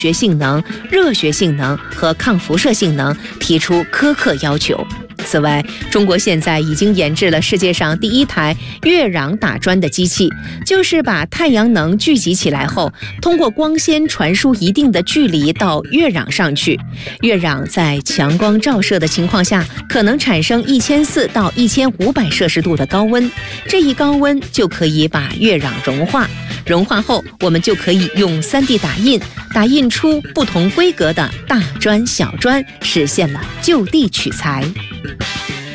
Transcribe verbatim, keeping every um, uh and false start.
学性能、热学性能和抗辐射性能提出苛刻要求。此外，中国现在已经研制了世界上第一台月壤打砖的机器，就是把太阳能聚集起来后，通过光纤传输一定的距离到月壤上去。月壤在强光照射的情况下，可能产生一千四百到一千五百摄氏度的高温，这一高温就可以把月壤融化。融化后，我们就可以用 三 D 打印，打印出不同规格的大砖、小砖，实现了就地取材。